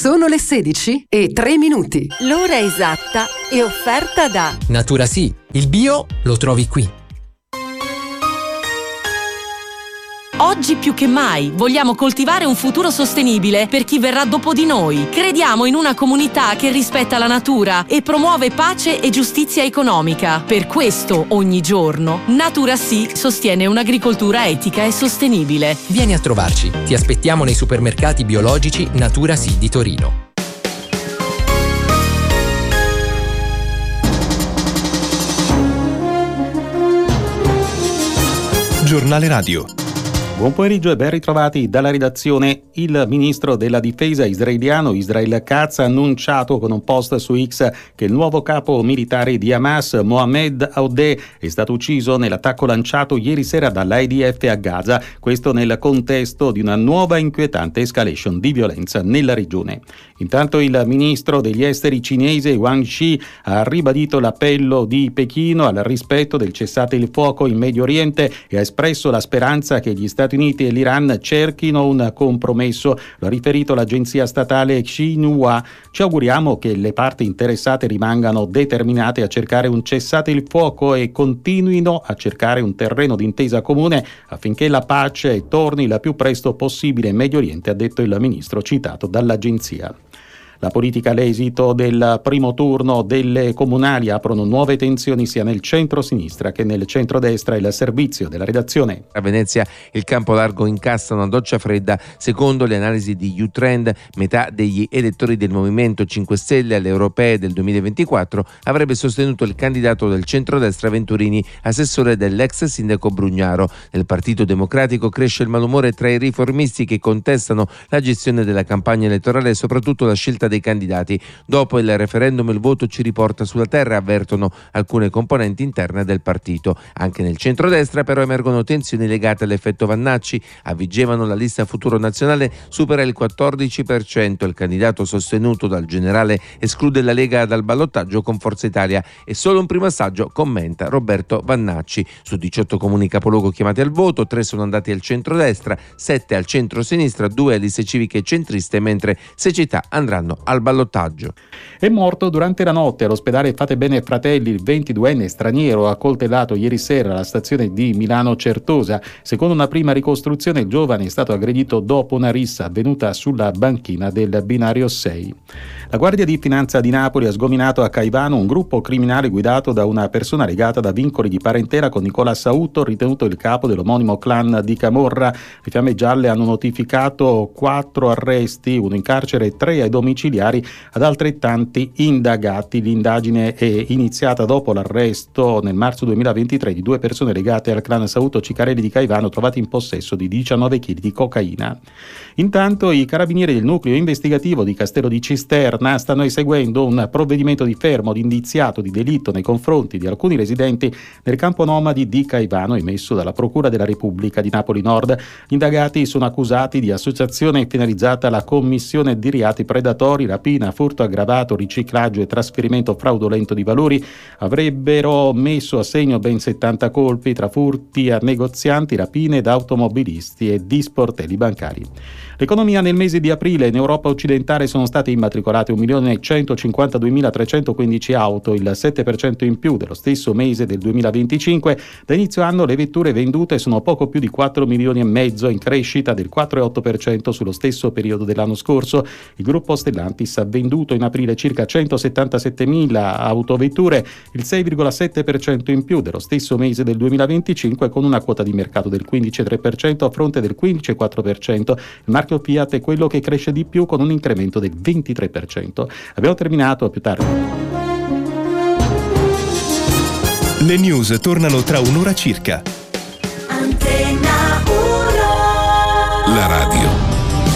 Sono le 16:03. L'ora esatta è offerta da Natura Sì, il bio lo trovi qui. Oggi più che mai vogliamo coltivare un futuro sostenibile per chi verrà dopo di noi. Crediamo in una comunità che rispetta la natura e promuove pace e giustizia economica. Per questo, ogni giorno, Natura Sì sostiene un'agricoltura etica e sostenibile. Vieni a trovarci. Ti aspettiamo nei supermercati biologici Natura Sì di Torino. Giornale Radio. Buon pomeriggio e ben ritrovati dalla redazione. Il ministro della difesa israeliano Israel Katz ha annunciato con un post su X che il nuovo capo militare di Hamas, Mohammed Aoudeh, è stato ucciso nell'attacco lanciato ieri sera dall'IDF a Gaza, questo nel contesto di una nuova inquietante escalation di violenza nella regione. Intanto il ministro degli esteri cinese Wang Yi ha ribadito l'appello di Pechino al rispetto del cessate il fuoco in Medio Oriente e ha espresso la speranza che gli Stati Uniti e l'Iran cerchino un compromesso. Lo ha riferito l'agenzia statale Xinhua. Ci auguriamo che le parti interessate rimangano determinate a cercare un cessate il fuoco e continuino a cercare un terreno d'intesa comune affinché la pace torni il più presto possibile in Medio Oriente, ha detto il ministro citato dall'agenzia. La politica all'esito del primo turno delle comunali aprono nuove tensioni sia nel centro-sinistra che nel centro-destra. Il servizio della redazione. A Venezia il campo largo incassa una doccia fredda. Secondo le analisi di U-Trend, metà degli elettori del Movimento 5 Stelle alle europee del 2024 avrebbe sostenuto il candidato del centro-destra Venturini, assessore dell'ex sindaco Brugnaro. Nel Partito Democratico cresce il malumore tra i riformisti che contestano la gestione della campagna elettorale e soprattutto la scelta dei candidati. Dopo il referendum il voto ci riporta sulla terra, avvertono alcune componenti interne del partito. Anche nel centrodestra però emergono tensioni legate all'effetto Vannacci. A Vigevano la lista Futuro Nazionale supera il 14%, il candidato sostenuto dal generale esclude la Lega dal ballottaggio con Forza Italia e solo un primo assaggio, commenta Roberto Vannacci. Su 18 comuni capoluogo chiamati al voto, 3 sono andati al centrodestra, 7 al centro-sinistra, 2 a liste civiche centriste, mentre 6 città andranno al ballottaggio. È morto durante la notte all'ospedale Fatebenè Fratelli il 22enne straniero accoltellato ieri sera alla stazione di Milano Certosa. Secondo una prima ricostruzione il giovane è stato aggredito dopo una rissa avvenuta sulla banchina del binario 6. La Guardia di Finanza di Napoli ha sgominato a Caivano un gruppo criminale guidato da una persona legata da vincoli di parentela con Nicola Sauto, ritenuto il capo dell'omonimo clan di Camorra. Le Fiamme Gialle hanno notificato 4 arresti, 1 in carcere e 3 ai domiciliari ad altrettanti indagati. L'indagine è iniziata dopo l'arresto nel marzo 2023 di 2 persone legate al clan Sauto Cicarelli di Caivano trovati in possesso di 19 kg di cocaina. Intanto i carabinieri del nucleo investigativo di Castello di Cisterna stanno eseguendo un provvedimento di fermo di indiziato di delitto nei confronti di alcuni residenti nel campo nomadi di Caivano emesso dalla Procura della Repubblica di Napoli Nord. Gli indagati sono accusati di associazione finalizzata alla commissione di reati predatori, rapina, furto aggravato, riciclaggio e trasferimento fraudolento di valori. Avrebbero messo a segno ben 70 colpi tra furti a negozianti, rapine da automobilisti e di sportelli bancari. L'economia nel mese di aprile in Europa occidentale sono state immatricolate 1.152.315 auto, il 7% in più dello stesso mese del 2025. Da inizio anno le vetture vendute sono poco più di 4 milioni e mezzo, in crescita del 4,8% sullo stesso periodo dell'anno scorso. Il gruppo Stellantis ha venduto in aprile circa 177.000 autovetture, il 6,7% in più dello stesso mese del 2025, con una quota di mercato del 15,3% a fronte del 15,4%. Il marchio Fiat è quello che cresce di più con un incremento del 23%. Abbiamo terminato, a più tardi. Le news tornano tra un'ora circa. Antenna 1. La radio